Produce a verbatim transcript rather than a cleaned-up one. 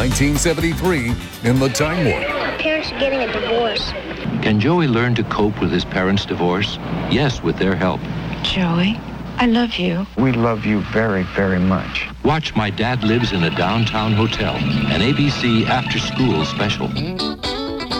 nineteen seventy-three in the Time Warp. Parents are getting a divorce. Can Joey learn to cope with his parents' divorce? Yes, with their help. Joey, I love you. We love you very, very much. Watch My Dad Lives in a Downtown Hotel, an A B C after-school special.